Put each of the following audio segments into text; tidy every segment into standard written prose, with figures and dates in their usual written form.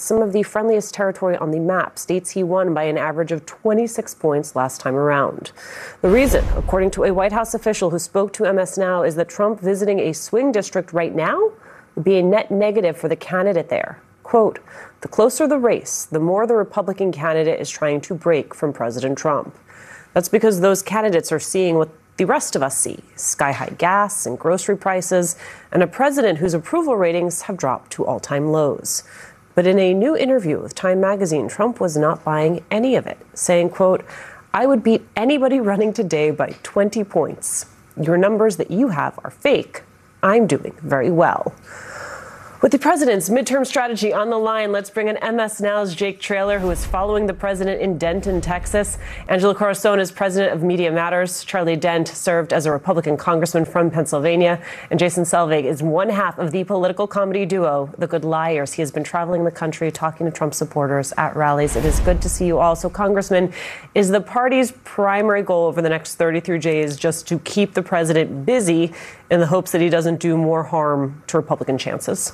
some of the friendliest territory on the map, states he won by an average of 26 points last time around. The reason, according to a White House official who spoke to MS Now, is that Trump visiting a swing district right now would be a net negative for the candidate there. Quote, the closer the race, the more the Republican candidate is trying to break from President Trump. That's because those candidates are seeing what the rest of us see, sky-high gas and grocery prices, and a president whose approval ratings have dropped to all-time lows. But in a new interview with Time magazine, Trump was not buying any of it, saying, quote, I would beat anybody running today by 20 points. Your numbers that you have are fake. I'm doing very well. With the president's midterm strategy on the line, let's bring in MS Now's Jake Traylor, who is following the president in Denton, Texas. Angelo Corazon is president of Media Matters. Charlie Dent served as a Republican congressman from Pennsylvania. And Jason Selvig is one half of the political comedy duo, The Good Liars. He has been traveling the country talking to Trump supporters at rallies. It is good to see you all. So, Congressman, is the party's primary goal over the next 33 days just to keep the president busy in the hopes that he doesn't do more harm to Republican chances?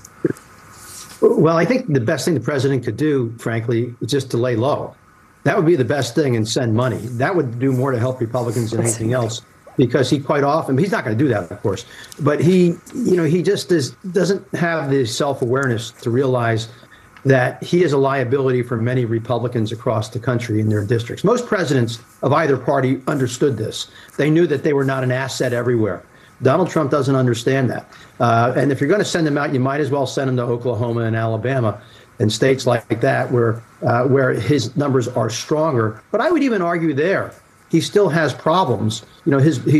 Well, I think the best thing the president could do, frankly, is just to lay low. That would be the best thing, and send money. That would do more to help Republicans than anything else, because he quite often, he's not going to do that, of course, but he just doesn't have the self-awareness to realize that he is a liability for many Republicans across the country in their districts. Most presidents of either party understood this. They knew that they were not an asset everywhere. Donald Trump doesn't understand that. And if you're going to send him out, you might as well send him to Oklahoma and Alabama and states like that where his numbers are stronger. But I would even argue there, he still has problems. You know,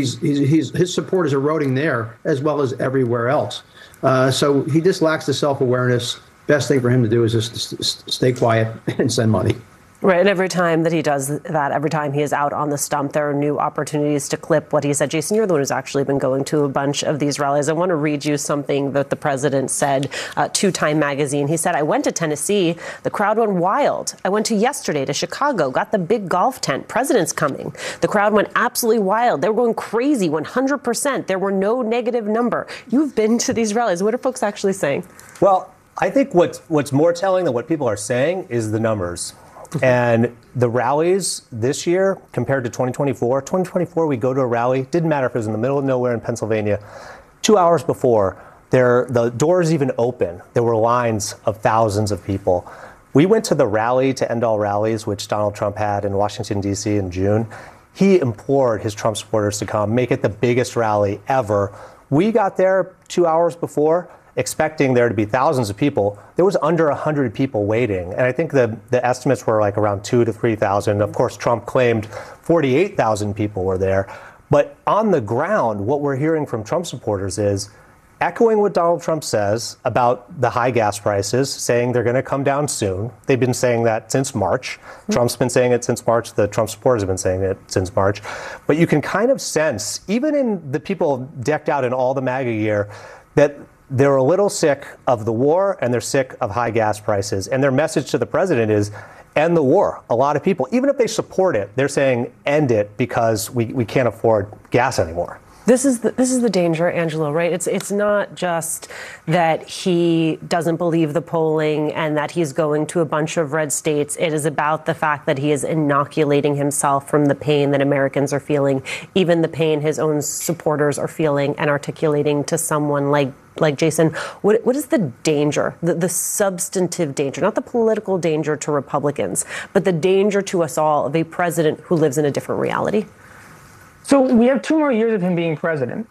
his support is eroding there as well as everywhere else. So he just lacks the self-awareness. Best thing for him to do is just stay quiet and send money. Right. And every time that he does that, every time he is out on the stump, there are new opportunities to clip what he said. Jason, you're the one who's actually been going to a bunch of these rallies. I want to read you something that the president said to Time magazine. He said, I went to Tennessee. The crowd went wild. I went yesterday to Chicago, got the big golf tent. President's coming. The crowd went absolutely wild. They were going crazy, 100%. There were no negative number. You've been to these rallies. What are folks actually saying? Well, I think what's more telling than what people are saying is the numbers. And the rallies this year compared to 2024, we go to a rally, didn't matter if it was in the middle of nowhere in Pennsylvania, 2 hours before, the doors even open. There were lines of thousands of people. We went to the rally to end all rallies, which Donald Trump had in Washington, D.C. in June. He implored his Trump supporters to come, make it the biggest rally ever. We got there 2 hours before, expecting there to be thousands of people. There was under 100 people waiting. And I think the estimates were like around 2,000 to 3,000. Of course, Trump claimed 48,000 people were there. But on the ground, what we're hearing from Trump supporters is echoing what Donald Trump says about the high gas prices, saying they're going to come down soon. They've been saying that since March. Trump's been saying it since March. The Trump supporters have been saying it since March. But you can kind of sense, even in the people decked out in all the MAGA gear, that they're a little sick of the war and they're sick of high gas prices. And their message to the president is end the war. A lot of people, even if they support it, they're saying end it because we can't afford gas anymore. This is the danger, Angelo, right? It's not just that he doesn't believe the polling and that he's going to a bunch of red states. It is about the fact that he is inoculating himself from the pain that Americans are feeling, even the pain his own supporters are feeling, and articulating to someone like Jason. What is the danger, the substantive danger, not the political danger to Republicans, but the danger to us all of a president who lives in a different reality? So we have 2 more years of him being president.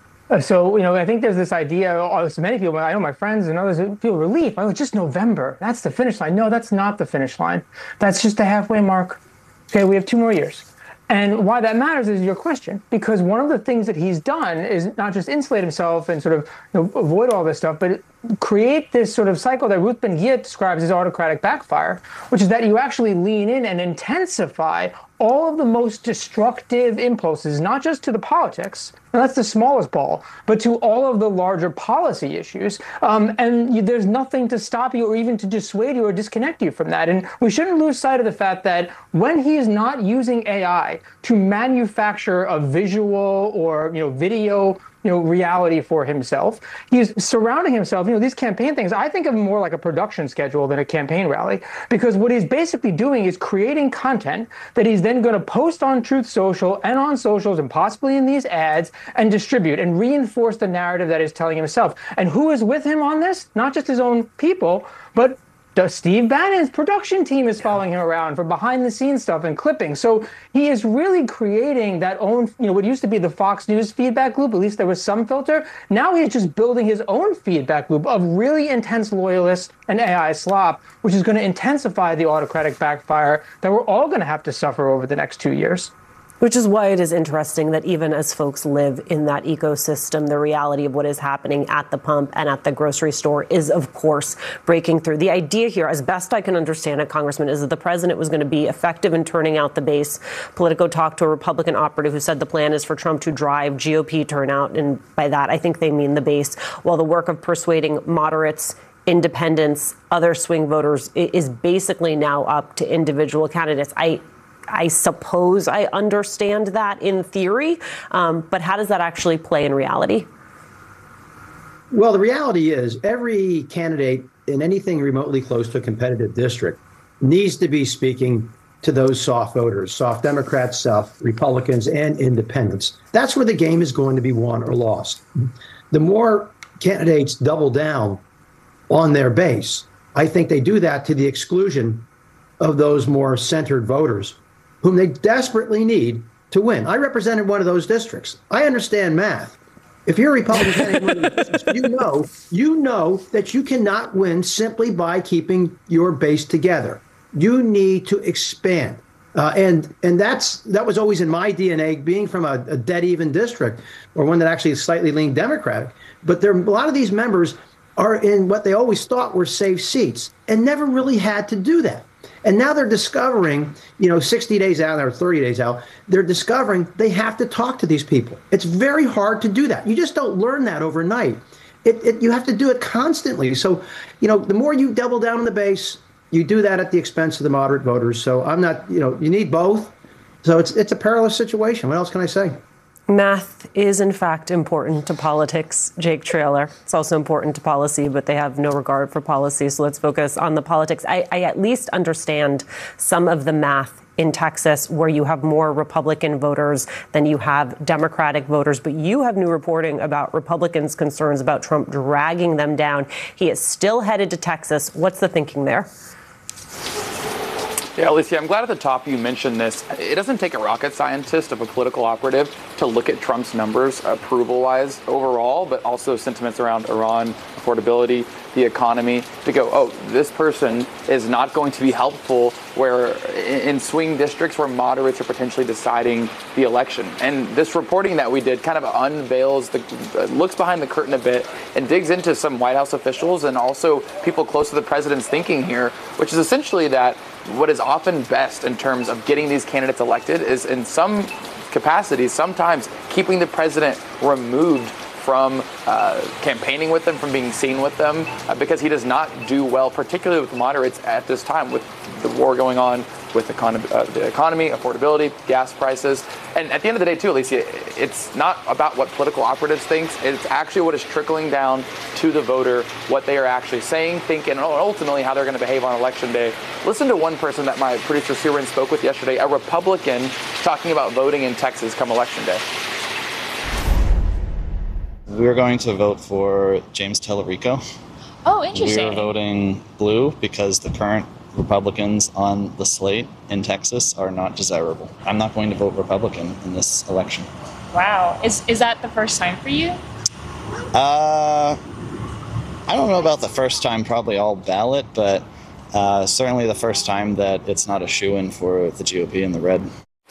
So, I think there's this idea, so many people, I know my friends and others feel relief. Oh, it's just November. That's the finish line. No, that's not the finish line. That's just the halfway mark. Okay, we have 2 more years. And why that matters is your question, because one of the things that he's done is not just insulate himself and sort of avoid all this stuff, but create this sort of cycle that Ruth Ben-Ghiat describes as autocratic backfire, which is that you actually lean in and intensify all of the most destructive impulses, not just to the politics, and that's the smallest ball, but to all of the larger policy issues. There's nothing to stop you or even to dissuade you or disconnect you from that. And we shouldn't lose sight of the fact that when he is not using AI to manufacture a visual or video reality for himself. He's surrounding himself, these campaign things, I think of more like a production schedule than a campaign rally, because what he's basically doing is creating content that he's then going to post on Truth Social and on socials and possibly in these ads and distribute and reinforce the narrative that he's telling himself. And who is with him on this? Not just his own people, but Steve Bannon's production team is following him around for behind-the-scenes stuff and clipping. So he is really creating that own, what used to be the Fox News feedback loop. At least there was some filter. Now he's just building his own feedback loop of really intense loyalists and AI slop, which is going to intensify the autocratic backfire that we're all going to have to suffer over the next 2 years. Which is why it is interesting that even as folks live in that ecosystem, the reality of what is happening at the pump and at the grocery store is, of course, breaking through. The idea here, as best I can understand it, Congressman, is that the president was going to be effective in turning out the base. Politico talked to a Republican operative who said the plan is for Trump to drive GOP turnout. And by that, I think they mean the base, while the work of persuading moderates, independents, other swing voters is basically now up to individual candidates. I suppose I understand that in theory, but how does that actually play in reality? Well, the reality is every candidate in anything remotely close to a competitive district needs to be speaking to those soft voters, soft Democrats, soft Republicans, and independents. That's where the game is going to be won or lost. The more candidates double down on their base, I think they do that to the exclusion of those more centered voters whom they desperately need to win. I represented one of those districts. I understand math. If you're a Republican candidate in one of those districts, you know that you cannot win simply by keeping your base together. You need to expand. And that was always in my DNA, being from a dead even district, or one that actually is slightly leaned Democratic. But a lot of these members are in what they always thought were safe seats and never really had to do that. And now they're discovering, 60 days out or 30 days out, they're discovering they have to talk to these people. It's very hard to do that. You just don't learn that overnight. You have to do it constantly. So, the more you double down on the base, you do that at the expense of the moderate voters. So I'm not, you need both. So it's a perilous situation. What else can I say? Math is, in fact, important to politics, Jake Traylor. It's also important to policy, but they have no regard for policy. So let's focus on the politics. I at least understand some of the math in Texas, where you have more Republican voters than you have Democratic voters. But you have new reporting about Republicans' concerns about Trump dragging them down. He is still headed to Texas. What's the thinking there? Yeah, Alicia, I'm glad at the top you mentioned this. It doesn't take a rocket scientist of a political operative to look at Trump's numbers approval-wise overall, but also sentiments around Iran, affordability, the economy, to go, oh, this person is not going to be helpful where in swing districts where moderates are potentially deciding the election. And this reporting that we did kind of unveils, looks behind the curtain a bit and digs into some White House officials and also people close to the president's thinking here, which is essentially that what is often best in terms of getting these candidates elected is in some capacities, sometimes keeping the president removed from campaigning with them, from being seen with them, because he does not do well, particularly with moderates at this time, with the war going on, with the economy, affordability, gas prices. And at the end of the day, too, Alicia, it's not about what political operatives think. It's actually what is trickling down to the voter, what they are actually saying, thinking, and ultimately how they're going to behave on Election Day. Listen to one person that my producer, Siren, spoke with yesterday, a Republican, talking about voting in Texas come Election Day. We're going to vote for James Tellerico. Oh, interesting. We're voting blue because the current Republicans on the slate in Texas are not desirable. I'm not going to vote Republican in this election. Wow. Is that the first time for you? I don't know about the first time, probably all ballot, but certainly the first time that it's not a shoo-in for the GOP in the red.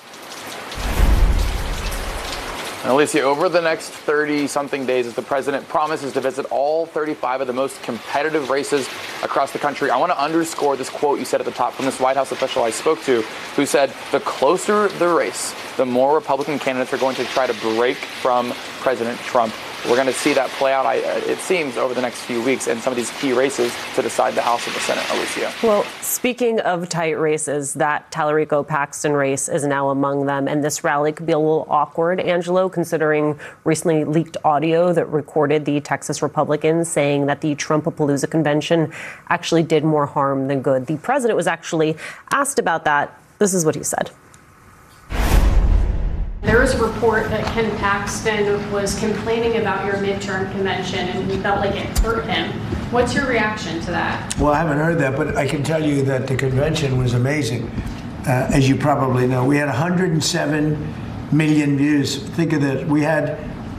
And Alicia, over the next 30-something days, as the president promises to visit all 35 of the most competitive races across the country, I want to underscore this quote you said at the top from this White House official I spoke to, who said, the closer the race, the more Republican candidates are going to try to break from President Trump. we're going to see that play out, it seems, over the next few weeks in some of these key races to decide the House and the Senate, Alicia. Well, speaking of tight races, that Tallarico-Paxton race is now among them, and this rally could be a little awkward, Angelo, considering recently leaked audio that recorded the Texas Republicans saying that the Trumpapalooza convention actually did more harm than good. The president was actually asked about that. This is what he said. There was a report that Ken Paxton was complaining about your midterm convention and he felt like it hurt him. What's your reaction to that? Well, I haven't heard that, but I can tell you that the convention was amazing. As you probably know, we had 107 million views. Think of this. We had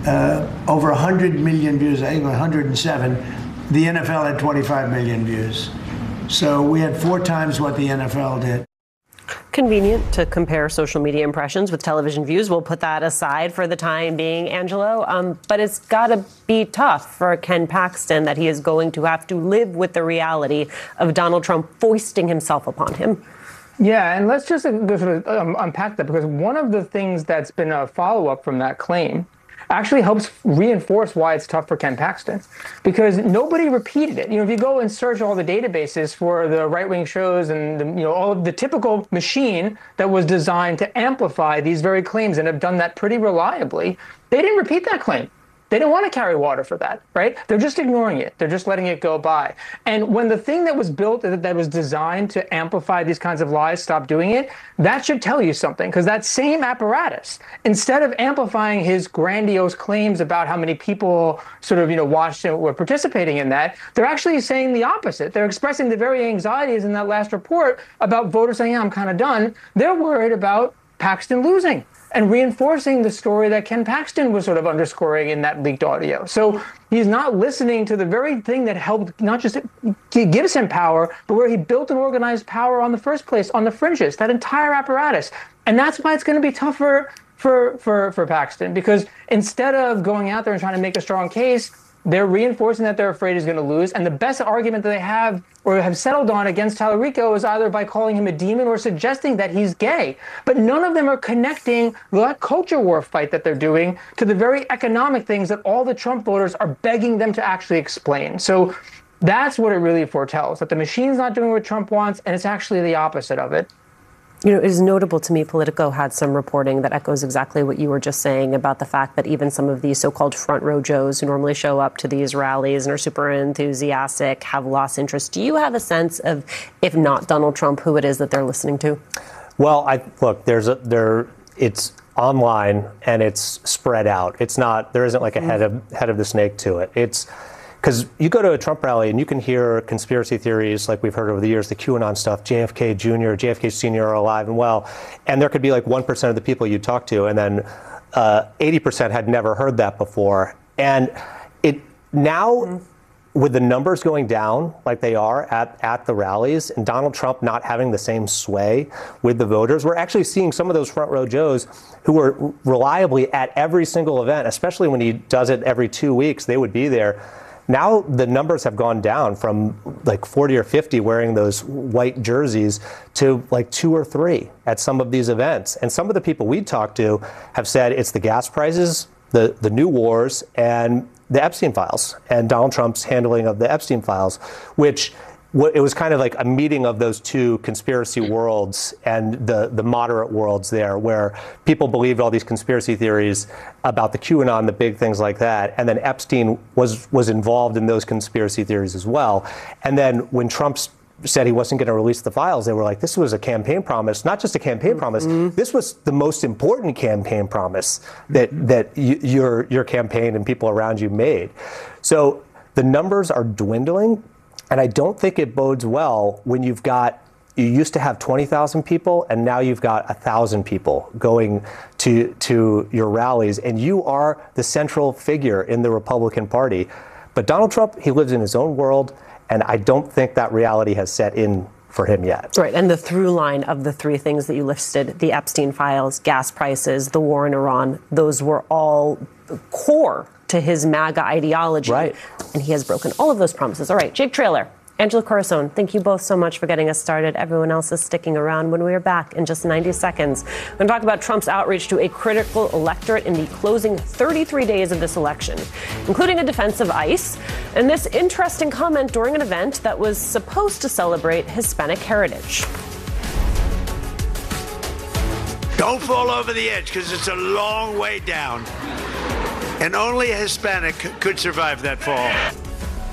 over 100 million views, I think 107. The NFL had 25 million views. So we had 4 times what the NFL did. Convenient to compare social media impressions with television views. We'll put that aside for the time being, Angelo. But it's got to be tough for Ken Paxton that he is going to have to live with the reality of Donald Trump foisting himself upon him. Yeah, and let's just sort of unpack that, because one of the things that's been a follow-up from that claim actually helps reinforce why it's tough for Ken Paxton, because nobody repeated it. If you go and search all the databases for the right-wing shows and all of the typical machine that was designed to amplify these very claims and have done that pretty reliably, they didn't repeat that claim. They didn't want to carry water for that, right? They're just ignoring it. They're just letting it go by. And when the thing that was built, that was designed to amplify these kinds of lies, stopped doing it, that should tell you something, because that same apparatus, instead of amplifying his grandiose claims about how many people sort of, watched and were participating in that, they're actually saying the opposite. They're expressing the very anxieties in that last report about voters saying, yeah, I'm kind of done. They're worried about Paxton losing and reinforcing the story that Ken Paxton was sort of underscoring in that leaked audio. So he's not listening to the very thing that helped not just gives him power, but where he built an organized power on the first place, on the fringes, that entire apparatus. And that's why it's going to be tougher for Paxton, because instead of going out there and trying to make a strong case, they're reinforcing that they're afraid he's going to lose. And the best argument that they have or have settled on against Tallarico is either by calling him a demon or suggesting that he's gay. But none of them are connecting that culture war fight that they're doing to the very economic things that all the Trump voters are begging them to actually explain. So that's what it really foretells, that the machine's not doing what Trump wants, and it's actually the opposite of it. It is notable to me, Politico had some reporting that echoes exactly what you were just saying about the fact that even some of these so-called front row Joes who normally show up to these rallies and are super enthusiastic have lost interest. Do you have a sense of, if not Donald Trump, who it is that they're listening to? Well, look, it's online and it's spread out. It's not, there isn't like a head of the snake to it. It's because you go to a Trump rally and you can hear conspiracy theories like we've heard over the years, the QAnon stuff, JFK Jr., JFK Sr. are alive and well. And there could be like 1% of the people you talk to, and then 80% had never heard that before. And it now, with the numbers going down like they are at the rallies, and Donald Trump not having the same sway with the voters, we're actually seeing some of those front row Joes who were reliably at every single event, especially when he does it every 2 weeks, they would be there. Now the numbers have gone down from like 40 or 50 wearing those white jerseys to like 2 or 3 at some of these events. And some of the people we talked to have said it's the gas prices, the new wars, and the Epstein files, and Donald Trump's handling of the Epstein files, which it was kind of like a meeting of those two conspiracy worlds and the moderate worlds there, where people believed all these conspiracy theories about the QAnon, the big things like that. And then Epstein was involved in those conspiracy theories as well. And then when Trump said he wasn't going to release the files, they were like, this was a campaign promise, not just a campaign promise. This was the most important campaign promise that your campaign and people around you made. So the numbers are dwindling. And I don't think it bodes well when you used to have 20,000 people and now you've got 1,000 people going to your rallies, and you are the central figure in the Republican Party. But Donald Trump, he lives in his own world, and I don't think that reality has set in for him yet. Right. And the through line of the 3 things that you listed, the Epstein files, gas prices, the war in Iran, those were all core to his MAGA ideology. Right. And he has broken all of those promises. All right, Jake Traylor, Angela Corazon, thank you both so much for getting us started. Everyone else is sticking around. When we are back in just 90 seconds, we're going to talk about Trump's outreach to a critical electorate in the closing 33 days of this election, including a defense of ICE and this interesting comment during an event that was supposed to celebrate Hispanic heritage. Don't fall over the edge, because it's a long way down. And only a Hispanic could survive that fall.